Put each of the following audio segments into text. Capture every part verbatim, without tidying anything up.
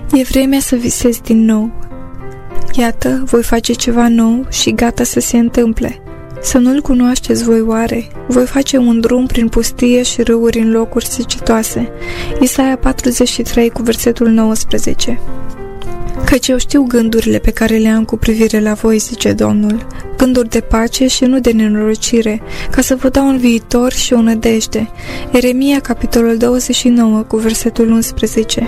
E vremea să visezi din nou. Iată, voi face ceva nou și gata să se întâmple. Să nu-l cunoașteți voi oare? Voi face un drum prin pustie și râuri în locuri secetoase. Isaia patruzeci și trei cu versetul nouăsprezece. Căci eu știu gândurile pe care le am cu privire la voi, zice Domnul, gânduri de pace și nu de nenorocire, ca să vă dau un viitor și o nădejde. Ieremia, capitolul douăzeci și nouă, cu versetul unsprezece.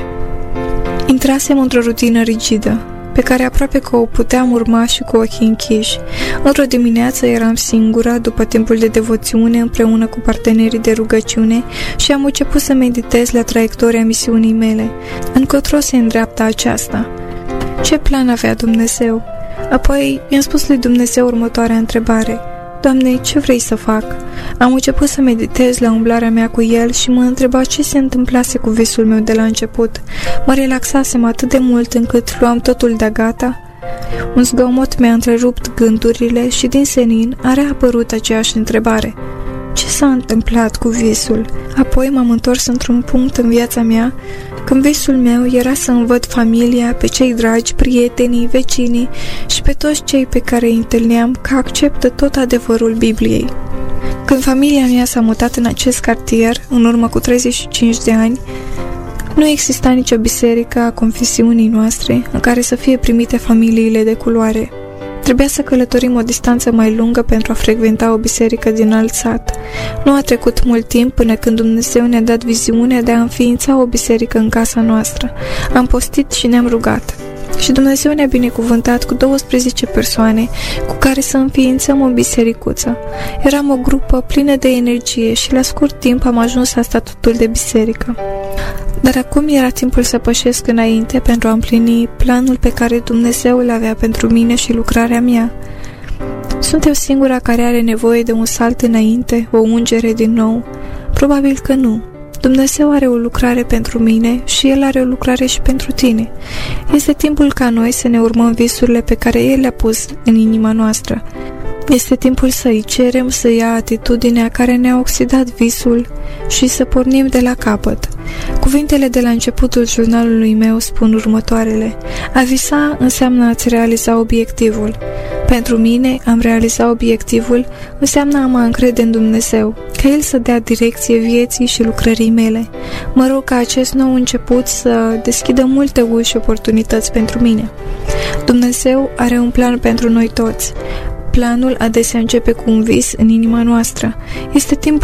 Intrasem într-o rutină rigidă, pe care aproape că o puteam urma și cu ochii închiși. Într-o dimineață eram singură, după timpul de devoțiune, împreună cu partenerii de rugăciune și am început să meditez la traiectoria misiunii mele. Încotro se îndreaptă aceasta? Ce plan avea Dumnezeu? Apoi i-am spus lui Dumnezeu următoarea întrebare. Doamne, ce vrei să fac? Am început să meditez la umblarea mea cu El și mă întreba ce se întâmplase cu visul meu de la început. Mă relaxasem atât de mult încât luam totul de gata. Un zgomot mi-a întrerupt gândurile și din senin a reapărut aceeași întrebare. Ce s-a întâmplat cu visul? Apoi m-am întors într-un punct în viața mea când visul meu era să îmi văd familia, pe cei dragi, prietenii, vecinii și pe toți cei pe care îi întâlneam că acceptă tot adevărul Bibliei. Când familia mea s-a mutat în acest cartier, în urmă cu treizeci și cinci de ani, nu exista nicio biserică a confesiunii noastre în care să fie primite familiile de culoare. Trebuia să călătorim o distanță mai lungă pentru a frecventa o biserică din alt sat. Nu a trecut mult timp până când Dumnezeu ne-a dat viziunea de a înființa o biserică în casa noastră. Am postit și ne-am rugat. Și Dumnezeu ne-a binecuvântat cu douăsprezece persoane cu care să înființăm o bisericuță. Eram o grupă plină de energie și la scurt timp am ajuns la statutul de biserică. Dar acum era timpul să pășesc înainte pentru a împlini planul pe care Dumnezeu îl avea pentru mine și lucrarea mea. Sunt eu singura care are nevoie de un salt înainte, o ungere din nou? Probabil că nu. Dumnezeu are o lucrare pentru mine și El are o lucrare și pentru tine. Este timpul ca noi să ne urmăm visurile pe care El le-a pus în inima noastră. Este timpul să-i cerem să ia atitudinea care ne-a oxidat visul și să pornim de la capăt. Cuvintele de la începutul jurnalului meu spun următoarele. A visa înseamnă a-ți realiza obiectivul. Pentru mine, am realiza obiectivul înseamnă a mă încrede în Dumnezeu, ca El să dea direcție vieții și lucrării mele. Mă rog ca acest nou început să deschidă multe uși și oportunități pentru mine. Dumnezeu are un plan pentru noi toți. Planul adesea începe cu un vis în inima noastră. Este timpul